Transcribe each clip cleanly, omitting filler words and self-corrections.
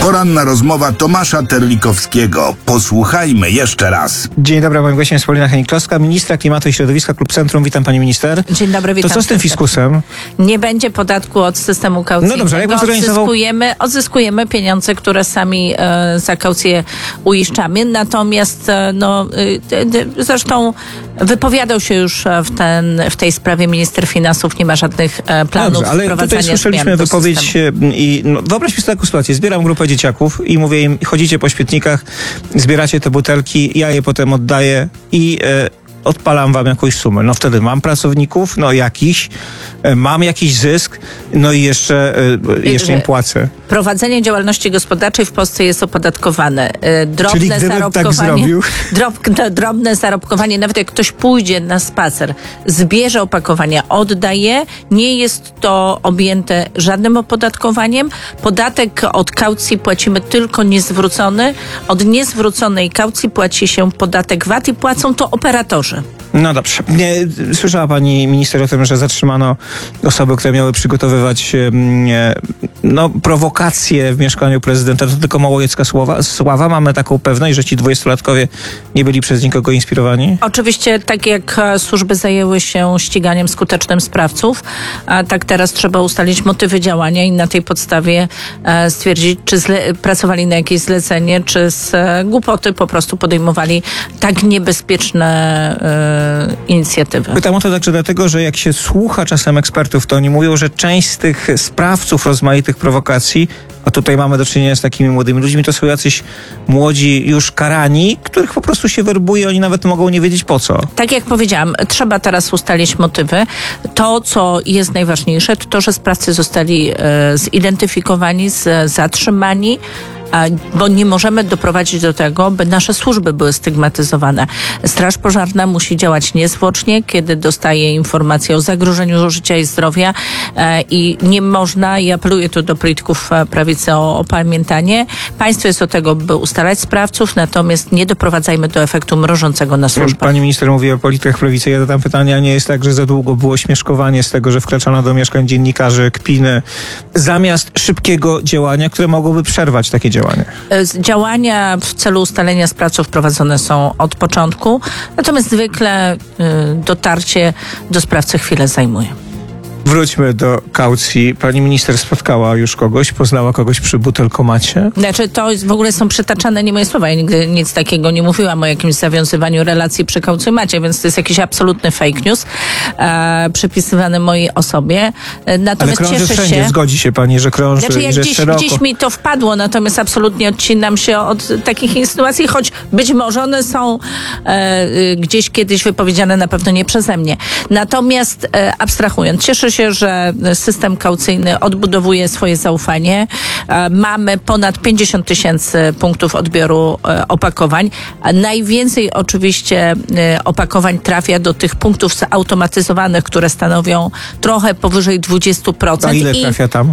Poranna rozmowa Tomasza Terlikowskiego. Posłuchajmy jeszcze raz. Dzień dobry, moim gościem jest Paulina Hennig-Kloska, ministra klimatu i środowiska, Klub Centrum. Witam pani minister. Dzień dobry, witam. To co z tym fiskusem? Nie będzie podatku od systemu kaucyjnego. No dobrze, jak pan zorganizował? Odzyskujemy pieniądze, które sami za kaucję uiszczamy. Natomiast zresztą wypowiadał się już w tej sprawie minister finansów. Nie ma żadnych planów dobrze, ale wprowadzania tutaj słyszeliśmy wypowiedź i wyobraźmy sobie taką sytuację. Zbieram grupę dzieciaków i mówię im, chodzicie po śmietnikach, zbieracie te butelki, ja je potem oddaję i odpalam wam jakąś sumę. No wtedy mam pracowników, mam jakiś zysk, no i jeszcze im płacę. Prowadzenie działalności gospodarczej w Polsce jest opodatkowane. Czyli gdybym tak zrobił? Drobne zarobkowanie, nawet jak ktoś pójdzie na spacer, zbierze opakowania, oddaje, nie jest to objęte żadnym opodatkowaniem. Podatek od kaucji płacimy tylko niezwrócony. Od niezwróconej kaucji płaci się podatek VAT i płacą to operatorzy. No dobrze. Słyszała pani minister o tym, że zatrzymano osoby, które miały przygotowywać prowokacje w mieszkaniu prezydenta. To tylko małowiecka sława. Mamy taką pewność, że ci 20-latkowie nie byli przez nikogo inspirowani? Oczywiście, tak jak służby zajęły się ściganiem skutecznym sprawców, tak teraz trzeba ustalić motywy działania i na tej podstawie stwierdzić, czy pracowali na jakieś zlecenie, czy z głupoty po prostu podejmowali tak niebezpieczne inicjatywy. Pytam o to także dlatego, że jak się słucha czasem ekspertów, to oni mówią, że część z tych sprawców rozmaitych prowokacji, a tutaj mamy do czynienia z takimi młodymi ludźmi, to są jacyś młodzi już karani, których po prostu się werbuje, oni nawet mogą nie wiedzieć po co. Tak jak powiedziałam, trzeba teraz ustalić motywy. To, co jest najważniejsze, to, że sprawcy zostali zidentyfikowani, zatrzymani, bo nie możemy doprowadzić do tego, by nasze służby były stygmatyzowane. Straż Pożarna musi działać niezwłocznie, kiedy dostaje informacje o zagrożeniu życia i zdrowia i nie można, i apeluję tu do polityków prawicy o opamiętanie, państwo jest do tego, by ustalać sprawców, natomiast nie doprowadzajmy do efektu mrożącego na służbach. Pani minister mówi o politykach prawicy, ja dodam pytania, nie jest tak, że za długo było śmieszkowanie z tego, że wkraczano do mieszkań dziennikarzy, kpiny, zamiast szybkiego działania, które mogłoby przerwać takie działania? Działania w celu ustalenia sprawców prowadzone są od początku, natomiast zwykle dotarcie do sprawcy chwilę zajmuje. Wróćmy do kaucji. Pani minister spotkała już kogoś, poznała kogoś przy butelkomacie? Znaczy, to w ogóle są przytaczane nie moje słowa. Ja nigdy nic takiego nie mówiłam o jakimś zawiązywaniu relacji przy kaucjomacie, więc to jest jakiś absolutny fake news przypisywany mojej osobie. Natomiast ale krąży cieszę wszędzie, się. Zgodzi się pani, że krąży i że szeroko. Gdzieś mi to wpadło, natomiast absolutnie odcinam się od takich insynuacji, choć być może one są gdzieś kiedyś wypowiedziane, na pewno nie przeze mnie. Natomiast abstrahując, cieszę się, że system kaucyjny odbudowuje swoje zaufanie. Mamy ponad 50 000 punktów odbioru opakowań. Najwięcej oczywiście opakowań trafia do tych punktów zautomatyzowanych, które stanowią trochę powyżej 20%. A ile trafia tam?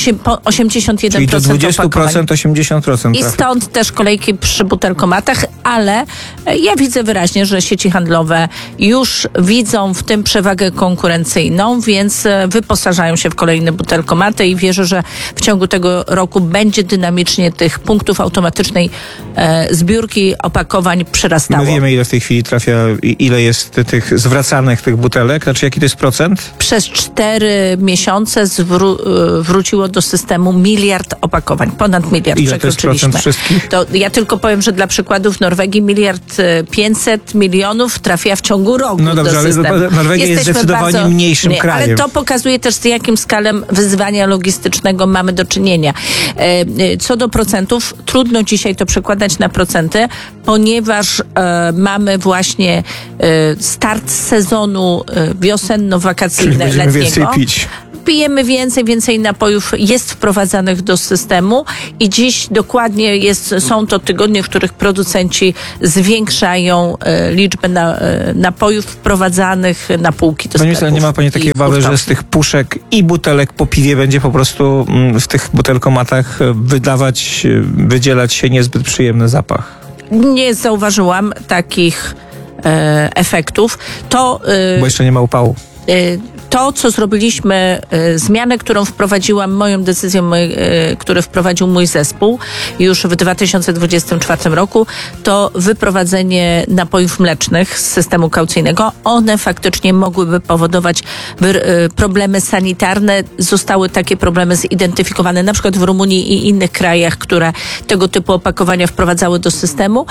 81% Czyli do 20% opakowań. 80% I stąd też kolejki przy butelkomatach, ale ja widzę wyraźnie, że sieci handlowe już widzą w tym przewagę konkurencyjną, więc wyposażają się w kolejne butelkomaty i wierzę, że w ciągu tego roku będzie dynamicznie tych punktów automatycznej zbiórki opakowań przyrastało. My wiemy, ile w tej chwili trafia, ile jest tych zwracanych tych butelek, znaczy jaki to jest procent? Przez 4 miesiące wróciło do systemu 1 miliard opakowań. Ponad 1 miliard ile przekroczyliśmy. To jest procent wszystkich? To ja tylko powiem, że dla przykładu w Norwegii 1,5 miliarda trafia w ciągu roku. No dobrze, do systemu. ale Norwegia jest zdecydowanie mniejszym krajem. Ale to pokazuje też, z jakim skalem wyzwania logistycznego mamy do czynienia. Co do procentów, trudno dzisiaj to przekładać na procenty, ponieważ mamy właśnie start sezonu wiosenno-wakacyjno-letniego. Więcej pić. Pijemy więcej napojów jest wprowadzanych do systemu i dziś dokładnie są to tygodnie, w których producenci zwiększają liczbę napojów wprowadzanych na półki do sklepów. Nie ma pani takiej obawy, że z tych puszek i butelek po piwie będzie po prostu w tych butelkomatach wydzielać się niezbyt przyjemny zapach? Nie zauważyłam takich efektów. Bo jeszcze nie ma upału. To, co zrobiliśmy, zmianę, którą wprowadziłam, moją decyzją, który wprowadził mój zespół już w 2024 roku, to wyprowadzenie napojów mlecznych z systemu kaucyjnego. One faktycznie mogłyby powodować problemy sanitarne. Zostały takie problemy zidentyfikowane na przykład w Rumunii i innych krajach, które tego typu opakowania wprowadzały do systemu.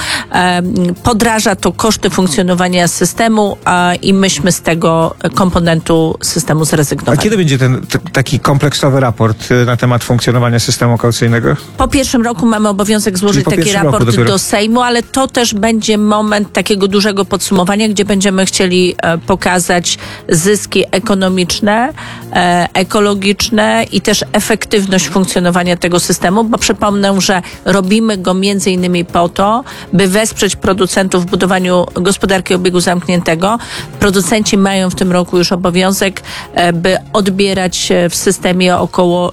Podraża to koszty funkcjonowania systemu i myśmy z tego komponentu systemu zrezygnowali. A kiedy będzie ten taki kompleksowy raport na temat funkcjonowania systemu kaucyjnego? Po pierwszym roku mamy obowiązek złożyć taki raport do Sejmu, ale to też będzie moment takiego dużego podsumowania, gdzie będziemy chcieli pokazać zyski ekonomiczne, ekologiczne i też efektywność funkcjonowania tego systemu, bo przypomnę, że robimy go między innymi po to, by wesprzeć producentów w budowaniu gospodarki obiegu zamkniętego. Producenci mają w tym roku już obowiązek, by odbierać w systemie około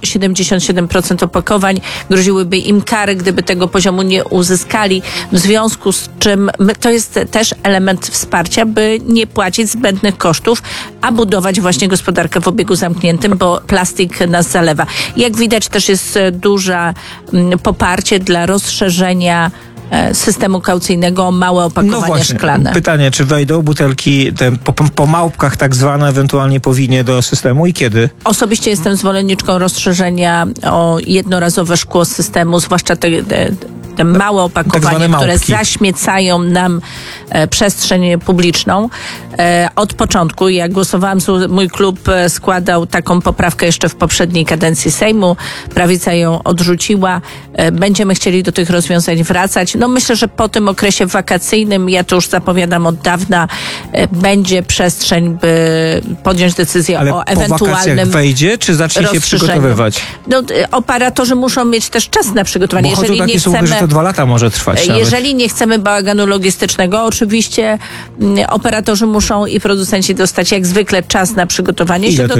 77% opakowań. Groziłyby im kary, gdyby tego poziomu nie uzyskali, w związku z czym to jest też element wsparcia, by nie płacić zbędnych kosztów, a budować właśnie gospodarkę w obiegu zamkniętym, bo plastik nas zalewa. Jak widać, też jest duże poparcie dla rozszerzenia systemu kaucyjnego o małe opakowania szklane. Pytanie, czy wejdą butelki te po małpkach tak zwane, ewentualnie po winie do systemu i kiedy? Osobiście jestem zwolenniczką rozszerzenia o jednorazowe szkło z systemu, zwłaszcza te małe opakowania, tak które zaśmiecają nam przestrzeń publiczną. Od początku, jak głosowałam, mój klub składał taką poprawkę jeszcze w poprzedniej kadencji Sejmu. Prawica ją odrzuciła. Będziemy chcieli do tych rozwiązań wracać. No myślę, że po tym okresie wakacyjnym, ja to już zapowiadam od dawna, będzie przestrzeń, by podjąć decyzję o ewentualnym po wakacjach wejdzie, czy zacznie się przygotowywać? No, operatorzy muszą mieć też czas na przygotowanie. Bo jeżeli nie chcemy, że to 2 lata może trwać. Jeżeli nie chcemy bałaganu logistycznego, oczywiście operatorzy muszą i producenci dostać jak zwykle czas na przygotowanie się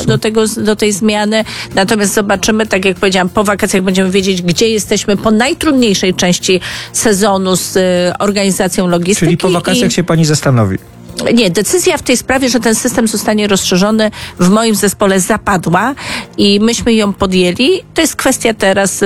do tej zmiany. Natomiast zobaczymy, tak jak powiedziałam, po wakacjach będziemy wiedzieć, gdzie jesteśmy po najtrudniejszej części sezonu z organizacją logistyki. Czyli po wakacjach się pani zastanowi. Nie, decyzja w tej sprawie, że ten system zostanie rozszerzony, w moim zespole zapadła i myśmy ją podjęli. To jest kwestia teraz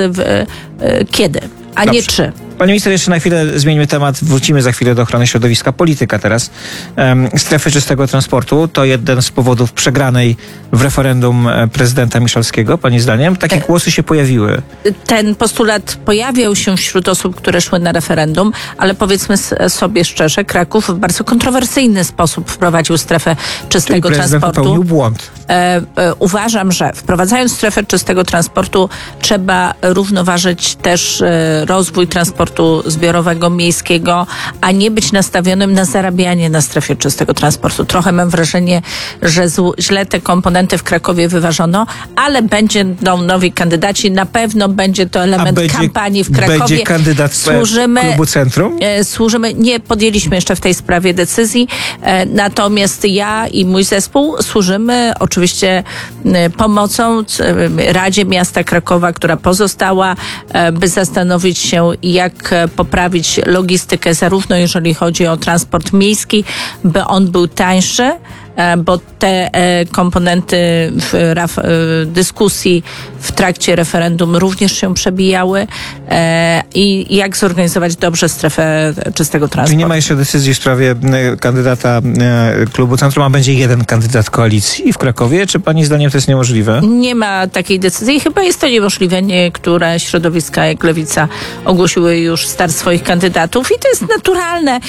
kiedy, a nie czy. Pani minister, jeszcze na chwilę zmieńmy temat. Wrócimy za chwilę do ochrony środowiska. Polityka teraz. Strefy czystego transportu to jeden z powodów przegranej w referendum prezydenta Miszalskiego, pani zdaniem. Takie głosy się pojawiły. Ten postulat pojawiał się wśród osób, które szły na referendum, ale powiedzmy sobie szczerze, Kraków w bardzo kontrowersyjny sposób wprowadził strefę czystego transportu. Popełnił błąd. Uważam, że wprowadzając strefę czystego transportu trzeba równoważyć też rozwój transportu zbiorowego, miejskiego, a nie być nastawionym na zarabianie na strefie czystego transportu. Trochę mam wrażenie, że źle te komponenty w Krakowie wyważono, ale będą nowi kandydaci. Na pewno będzie to element kampanii w Krakowie. Będzie kandydat klubu Centrum? Nie podjęliśmy jeszcze w tej sprawie decyzji, natomiast ja i mój zespół służymy oczywiście pomocą Radzie Miasta Krakowa, która pozostała, by zastanowić się, jak poprawić logistykę, zarówno jeżeli chodzi o transport miejski, by on był tańszy, bo te komponenty w dyskusji w trakcie referendum również się przebijały i jak zorganizować dobrze strefę czystego transportu. Nie ma jeszcze decyzji w sprawie kandydata klubu Centrum, a będzie jeden kandydat koalicji w Krakowie? Czy pani zdaniem to jest niemożliwe? Nie ma takiej decyzji i chyba jest to niemożliwe. Niektóre środowiska jak Lewica ogłosiły już start swoich kandydatów i to jest naturalne.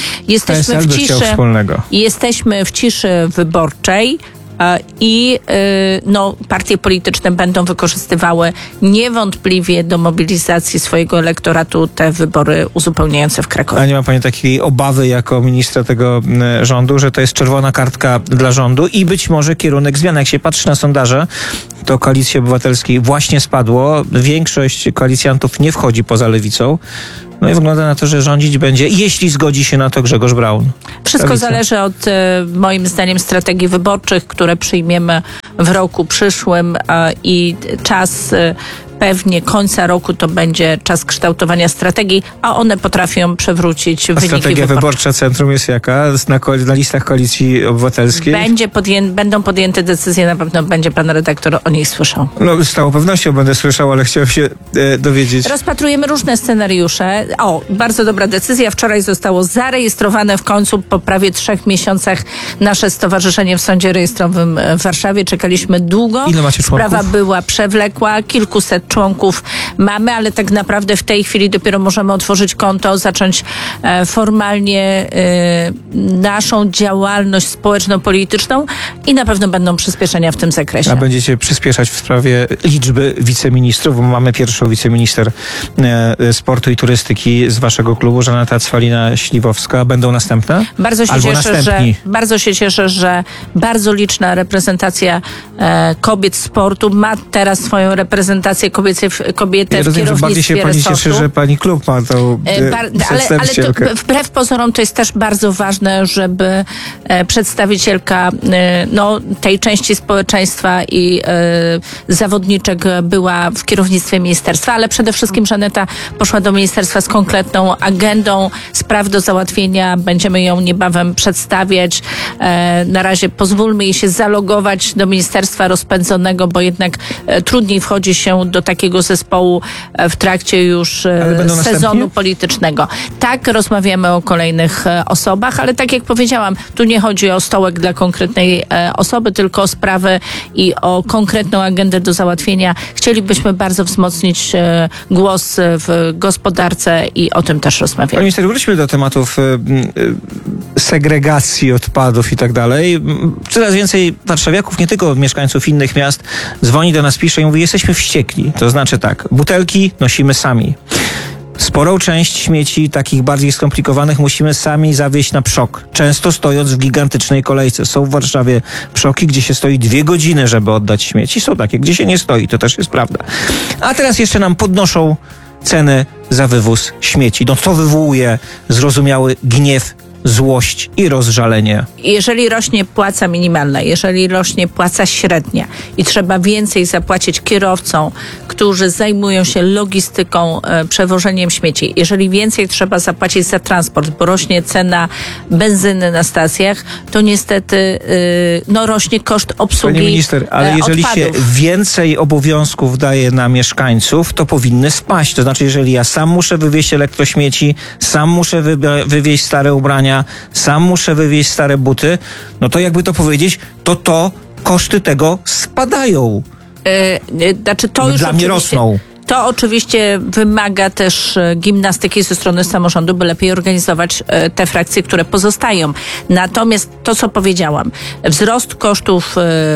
Jesteśmy w ciszy wyborczej. I partie polityczne będą wykorzystywały niewątpliwie do mobilizacji swojego elektoratu te wybory uzupełniające w Krakowie. A nie ma pani takiej obawy jako ministra tego rządu, że to jest czerwona kartka dla rządu i być może kierunek zmian? Jak się patrzy na sondaże, to Koalicji Obywatelskiej właśnie spadło. Większość koalicjantów nie wchodzi poza Lewicą. No i wygląda na to, że rządzić będzie, jeśli zgodzi się na to Grzegorz Braun. Wszystko zależy od, moim zdaniem, strategii wyborczych, które przyjmiemy w roku przyszłym i czas pewnie końca roku to będzie czas kształtowania strategii, a one potrafią przewrócić wyniki Strategia wyborcze. wyborcza centrum jest jaka? Na listach Koalicji Obywatelskiej? Będą podjęte decyzje, na pewno będzie pan redaktor o nich słyszał. No, z całą pewnością będę słyszał, ale chciałem się dowiedzieć. Rozpatrujemy różne scenariusze. Bardzo dobra decyzja. Wczoraj zostało zarejestrowane w końcu po prawie 3 miesiącach nasze stowarzyszenie w sądzie rejestrowym w Warszawie. Czekaliśmy długo. Ile macie członków? Sprawa była przewlekła. Kilkuset członków mamy, ale tak naprawdę w tej chwili dopiero możemy otworzyć konto, zacząć formalnie naszą działalność społeczno-polityczną i na pewno będą przyspieszenia w tym zakresie. A będziecie przyspieszać w sprawie liczby wiceministrów, bo mamy pierwszą wiceminister sportu i turystyki z waszego klubu, Żaneta Cwalina-Śliwowska. Będą następne? Bardzo się cieszę, że bardzo liczna reprezentacja kobiet sportu ma teraz swoją reprezentację kobietę w Rozumiem, że bardziej się kierownictwie pani resortu. cieszy, że pani klub ma tą przedstawicielkę. Ale to, wbrew pozorom to jest też bardzo ważne, żeby przedstawicielka tej części społeczeństwa i zawodniczek była w kierownictwie ministerstwa, ale przede wszystkim Żaneta poszła do ministerstwa z konkretną agendą spraw do załatwienia. Będziemy ją niebawem przedstawiać. Na razie pozwólmy jej się zalogować do ministerstwa rozpędzonego, bo jednak trudniej wchodzi się do takiego zespołu w trakcie już sezonu politycznego. Tak, rozmawiamy o kolejnych osobach, ale tak jak powiedziałam, tu nie chodzi o stołek dla konkretnej osoby, tylko o sprawy i o konkretną agendę do załatwienia. Chcielibyśmy bardzo wzmocnić głos w gospodarce i o tym też Pani rozmawiamy. minister, wróćmy do tematów segregacji odpadów i tak dalej. Coraz więcej warszawiaków, nie tylko mieszkańców innych miast, dzwoni do nas, pisze i mówi, jesteśmy wściekli. To znaczy tak, butelki nosimy sami. Sporą część śmieci, takich bardziej skomplikowanych, musimy sami zawieźć na PSZOK, często stojąc w gigantycznej kolejce. Są w Warszawie PSZOKi, gdzie się stoi 2 godziny, żeby oddać śmieci. Są takie, gdzie się nie stoi, to też jest prawda. A teraz jeszcze nam podnoszą ceny za wywóz śmieci. No to wywołuje zrozumiały gniew, złość i rozżalenie. Jeżeli rośnie płaca minimalna, jeżeli rośnie płaca średnia i trzeba więcej zapłacić kierowcom, którzy zajmują się logistyką, przewożeniem śmieci, jeżeli więcej trzeba zapłacić za transport, bo rośnie cena benzyny na stacjach, to niestety rośnie koszt obsługi Pani minister, ale jeżeli odpadów. się więcej obowiązków daje na mieszkańców, to powinny spaść. To znaczy, jeżeli ja sam muszę wywieźć elektrośmieci, sam muszę wywieźć stare ubrania, sam muszę wywieźć stare buty, no to jakby to powiedzieć, to koszty tego spadają. Znaczy to już Dla mnie rosną. To oczywiście wymaga też gimnastyki ze strony samorządu, by lepiej organizować te frakcje, które pozostają. Natomiast to, co powiedziałam, wzrost kosztów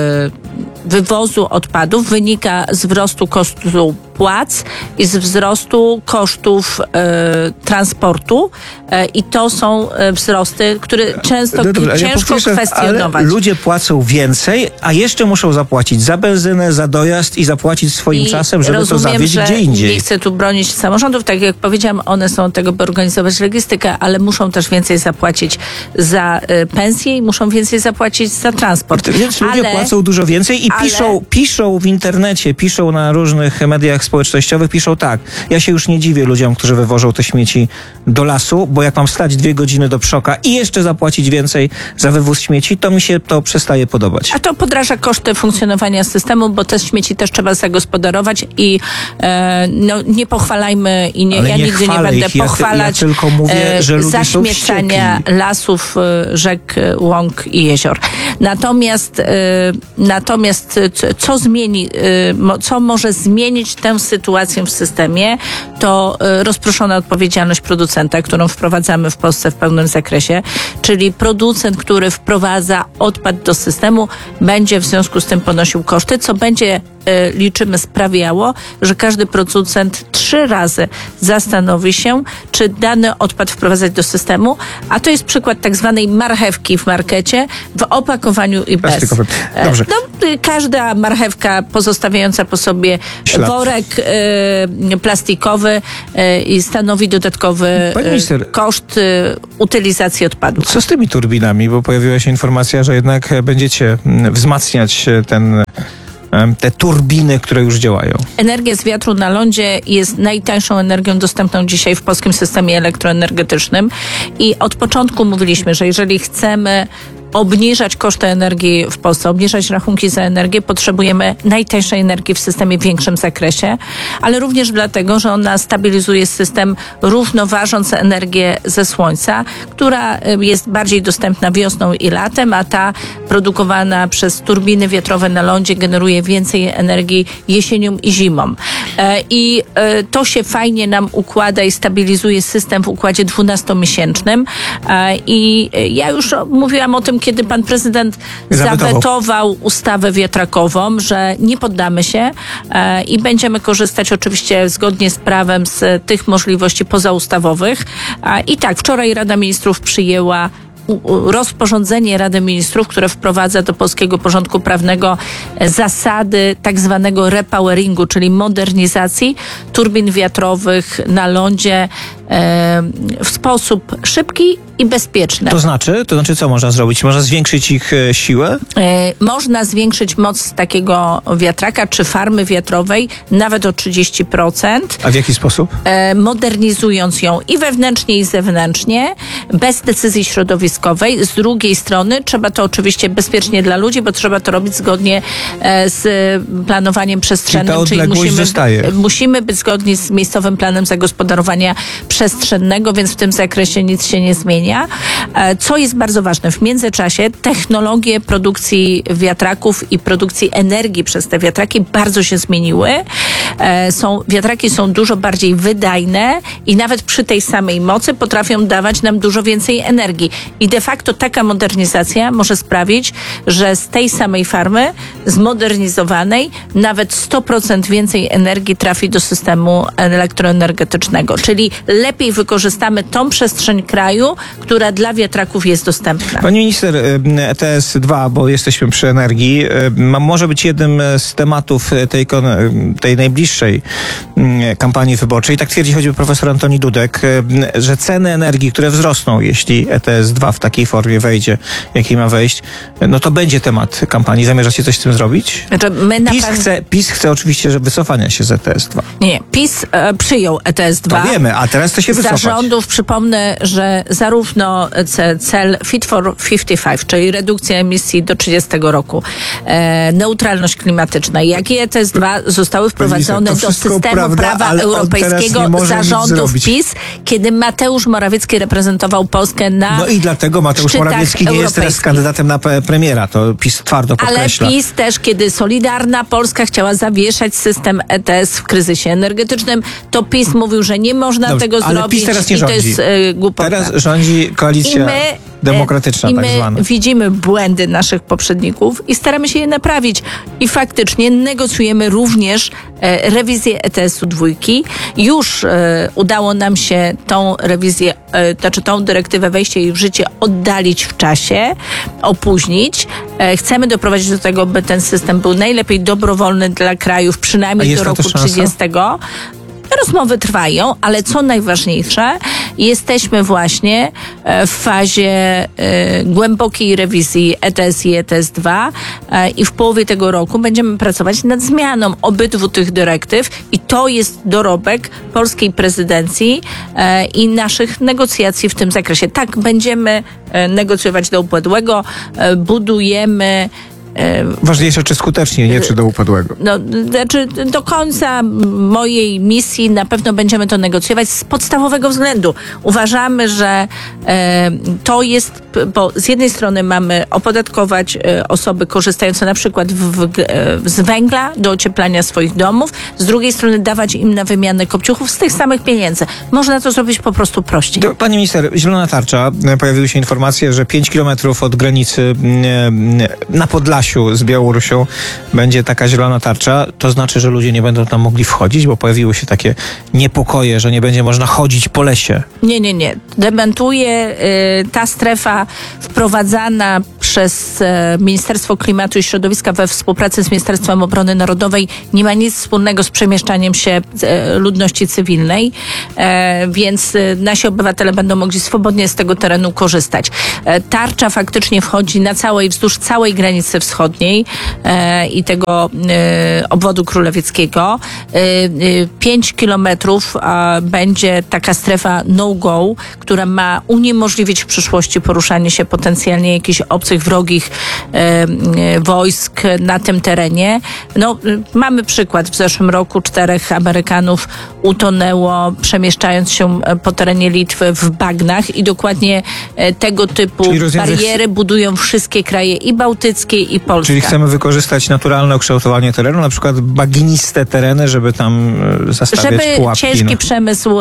wywozu odpadów wynika z wzrostu kosztu płac i z wzrostu kosztów transportu i to są wzrosty, które często ciężko kwestionować. Ale ludzie płacą więcej, a jeszcze muszą zapłacić za benzynę, za dojazd i zapłacić swoim czasem, żeby to zawieźć gdzie indziej. Nie chcę tu bronić samorządów, tak jak powiedziałam, one są od tego, by organizować logistykę, ale muszą też więcej zapłacić za pensje i muszą więcej zapłacić za transport. Więc ludzie płacą dużo więcej i piszą w internecie, piszą na różnych mediach społecznościowych, piszą tak. Ja się już nie dziwię ludziom, którzy wywożą te śmieci do lasu, bo jak mam stać 2 godziny do PSZOK-a i jeszcze zapłacić więcej za wywóz śmieci, to mi się to przestaje podobać. A to podraża koszty funkcjonowania systemu, bo te śmieci też trzeba zagospodarować i nie pochwalajmy i ja nigdy nie będę pochwalać ja tylko mówię, że ludzie zaśmiecania lasów, rzek, łąk i jezior. Natomiast co zmieni, co może zmienić tę sytuację w systemie, to rozproszona odpowiedzialność producenta, którą wprowadzamy w Polsce w pełnym zakresie, czyli producent, który wprowadza odpad do systemu, będzie w związku z tym ponosił koszty, co będzie, liczymy, sprawiało, że każdy producent 3 razy zastanowi się, czy dany odpad wprowadzać do systemu, a to jest przykład tak zwanej marchewki w markecie, w opakowaniu i bez. Dobrze. Każda marchewka pozostawiająca po sobie ślad. worek plastikowy i stanowi dodatkowy koszt utylizacji odpadów. Co z tymi turbinami? Bo pojawiła się informacja, że jednak będziecie wzmacniać ten te turbiny, które już działają? Energia z wiatru na lądzie jest najtańszą energią dostępną dzisiaj w polskim systemie elektroenergetycznym i od początku mówiliśmy, że jeżeli chcemy obniżać koszty energii w Polsce, obniżać rachunki za energię, potrzebujemy najtańszej energii w systemie w większym zakresie, ale również dlatego, że ona stabilizuje system, równoważąc energię ze słońca, która jest bardziej dostępna wiosną i latem, a ta produkowana przez turbiny wiatrowe na lądzie generuje więcej energii jesienią i zimą. I to się fajnie nam układa i stabilizuje system w układzie 12-miesięcznym. I ja już mówiłam o tym, kiedy pan prezydent zawetował ustawę wiatrakową, że nie poddamy się i będziemy korzystać oczywiście zgodnie z prawem z tych możliwości pozaustawowych. I tak, wczoraj Rada Ministrów przyjęła rozporządzenie Rady Ministrów, które wprowadza do polskiego porządku prawnego zasady tak zwanego repoweringu, czyli modernizacji turbin wiatrowych na lądzie w sposób szybki i bezpieczny. To znaczy co można zrobić? Można zwiększyć ich siłę? Można zwiększyć moc takiego wiatraka czy farmy wiatrowej nawet o 30%. A w jaki sposób? Modernizując ją i wewnętrznie, i zewnętrznie, bez decyzji środowiskowej. Z drugiej strony trzeba to oczywiście bezpiecznie dla ludzi, bo trzeba to robić zgodnie z planowaniem przestrzennym. Czyli musimy być zgodni z miejscowym planem zagospodarowania przestrzennego, więc w tym zakresie nic się nie zmienia. Co jest bardzo ważne, w międzyczasie technologie produkcji wiatraków i produkcji energii przez te wiatraki bardzo się zmieniły. Wiatraki są dużo bardziej wydajne i nawet przy tej samej mocy potrafią dawać nam dużo więcej energii. I de facto taka modernizacja może sprawić, że z tej samej farmy zmodernizowanej nawet 100% więcej energii trafi do systemu elektroenergetycznego. Czyli lepiej wykorzystamy tą przestrzeń kraju, która dla wiatraków jest dostępna. Pani minister, ETS-2, bo jesteśmy przy energii, może być jednym z tematów tej najbliższej kampanii wyborczej. Tak twierdzi choćby profesor Antoni Dudek, że ceny energii, które wzrosną, jeśli ETS-2 w takiej formie wejdzie, jakiej ma wejść, no to będzie temat kampanii. Zamierzacie coś z tym zrobić? PiS chce oczywiście, że wycofania się z ETS-2. Nie, PiS przyjął ETS-2. To wiemy, a teraz to się wycofać. Zarządów przypomnę, że zarówno cel Fit for 55, czyli redukcja emisji do 30 roku, neutralność klimatyczna, jak i ETS-2 zostały wprowadzone do systemu prawa europejskiego zarządów PiS, kiedy Mateusz Morawiecki reprezentował Polskę na No i dlatego Mateusz Morawiecki nie jest teraz kandydatem na premiera. To PiS twardo podkreśla. Ale PiS też, kiedy Solidarna Polska chciała zawieszać system ETS w kryzysie energetycznym, to PiS mówił, że nie można tego ale zrobić. PiS teraz nie rządzi. To jest głupota. Teraz rządzi koalicja demokratyczna, tak zwana. My widzimy błędy naszych poprzedników i staramy się je naprawić. I faktycznie negocjujemy również rewizję ETS-u 2. Już udało nam się tą rewizję, tą dyrektywę, wejście jej w życie oddalić w czasie, opóźnić. Chcemy doprowadzić do tego, by ten system był najlepiej dobrowolny dla krajów, przynajmniej do roku 30. Rozmowy trwają, ale co najważniejsze, jesteśmy właśnie w fazie głębokiej rewizji ETS i ETS-2 i w połowie tego roku będziemy pracować nad zmianą obydwu tych dyrektyw i to jest dorobek polskiej prezydencji i naszych negocjacji w tym zakresie. Tak, będziemy negocjować do upadłego, budujemy. Ważniejsze, czy skutecznie, nie czy do upadłego. Znaczy, do końca mojej misji na pewno będziemy to negocjować z podstawowego względu. Uważamy, że to jest, bo z jednej strony mamy opodatkować osoby korzystające na przykład z węgla do ocieplania swoich domów, z drugiej strony dawać im na wymianę kopciuchów z tych samych pieniędzy. Można to zrobić po prostu prościej. Pani minister, zielona tarcza. Pojawiły się informacje, że 5 kilometrów od granicy na Podlasiu z Białorusią będzie taka zielona tarcza. To znaczy, że ludzie nie będą tam mogli wchodzić, bo pojawiły się takie niepokoje, że nie będzie można chodzić po lesie. Nie. Dementuję. Ta strefa wprowadzana przez Ministerstwo Klimatu i Środowiska we współpracy z Ministerstwem Obrony Narodowej nie ma nic wspólnego z przemieszczaniem się ludności cywilnej, więc nasi obywatele będą mogli swobodnie z tego terenu korzystać. Tarcza faktycznie wchodzi wzdłuż całej granicy wschodniej wschodniej i tego obwodu królewieckiego. 5 kilometrów będzie taka strefa no-go, która ma uniemożliwić w przyszłości poruszanie się potencjalnie jakichś obcych, wrogich wojsk na tym terenie. No, mamy przykład. W zeszłym roku 4 Amerykanów utonęło, przemieszczając się po terenie Litwy w bagnach i dokładnie tego typu bariery budują wszystkie kraje i bałtyckie, i Polska. Czyli chcemy wykorzystać naturalne ukształtowanie terenu, na przykład bagniste tereny, żeby tam zastawiać pułapki. Żeby ciężki przemysł,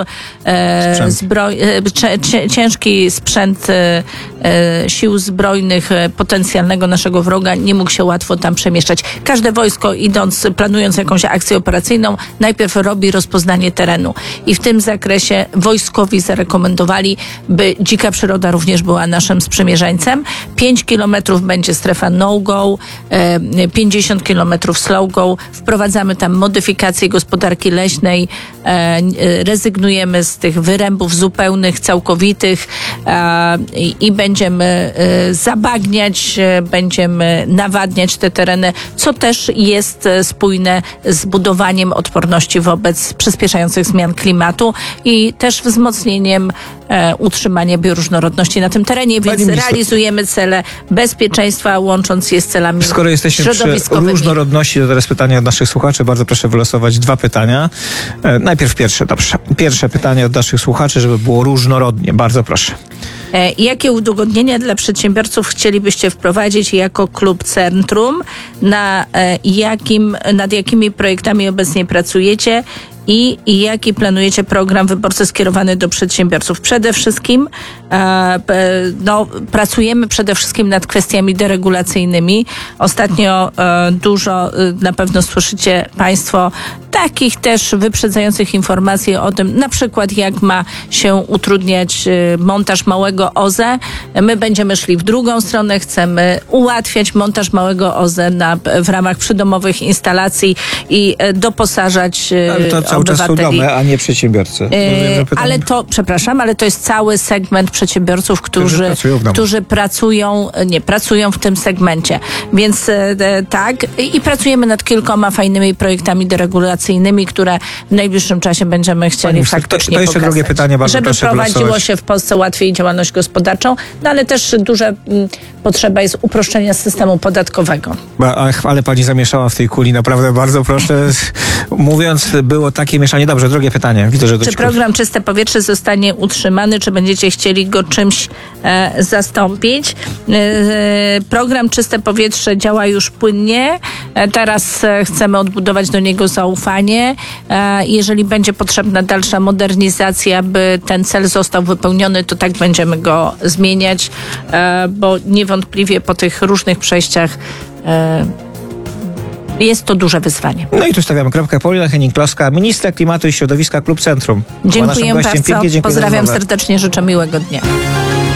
ciężki sprzęt sił zbrojnych potencjalnego naszego wroga nie mógł się łatwo tam przemieszczać. Każde wojsko, planując jakąś akcję operacyjną, najpierw robi rozpoznanie terenu. I w tym zakresie wojskowi zarekomendowali, by dzika przyroda również była naszym sprzymierzeńcem. 5 kilometrów będzie strefa no-go, 50 kilometrów slow-go. Wprowadzamy tam modyfikację gospodarki leśnej, rezygnujemy z tych wyrębów zupełnych, całkowitych i będziemy zabagniać, będziemy nawadniać te tereny, co też jest spójne z budowaniem odporności wobec przyspieszających zmian klimatu i też wzmocnieniem utrzymania bioróżnorodności na tym terenie, więc realizujemy cele bezpieczeństwa, łącząc je z celami skoro jesteśmy przy różnorodności, to teraz pytanie od naszych słuchaczy. Bardzo proszę wylosować 2 pytania. Najpierw pierwsze, dobrze. Pierwsze pytanie od naszych słuchaczy, żeby było różnorodnie. Bardzo proszę. Jakie udogodnienia dla przedsiębiorców chcielibyście wprowadzić jako klub Centrum? Nad jakimi projektami obecnie pracujecie? I jaki planujecie program wyborczy skierowany do przedsiębiorców? Przede wszystkim pracujemy przede wszystkim nad kwestiami deregulacyjnymi. Ostatnio dużo na pewno słyszycie Państwo takich też wyprzedzających informacji o tym, na przykład jak ma się utrudniać montaż małego OZE. My będziemy szli w drugą stronę, chcemy ułatwiać montaż małego OZE w ramach przydomowych instalacji i doposażać ale to cały czas są domy, a nie przedsiębiorcy. Ale to jest cały segment przedsiębiorców, którzy pracują w tym segmencie. Więc tak, i pracujemy nad kilkoma fajnymi projektami deregulacyjnymi, które w najbliższym czasie będziemy chcieli faktycznie to jeszcze pokazać. drugie pytanie, bardzo żeby proszę prowadziło wylosować. się w Polsce łatwiej działalność gospodarczą, ale też duża potrzeba jest uproszczenia systemu podatkowego. Ale pani zamieszała w tej kuli, naprawdę bardzo proszę. Mówiąc, było takie mieszanie. Dobrze, drugie pytanie. Widzę, że Czy program Czyste Powietrze zostanie utrzymany, czy będziecie chcieli go czymś zastąpić? Program Czyste Powietrze działa już płynnie. Teraz chcemy odbudować do niego zaufanie. Jeżeli będzie potrzebna dalsza modernizacja, by ten cel został wypełniony, to tak będziemy go zmieniać, bo niewątpliwie po tych różnych przejściach jest to duże wyzwanie. No i tu stawiamy kropkę. Paulina Hennig-Kloska, minister klimatu i środowiska, Klub Centrum. Dziękuję bardzo. Pozdrawiam serdecznie, życzę miłego dnia.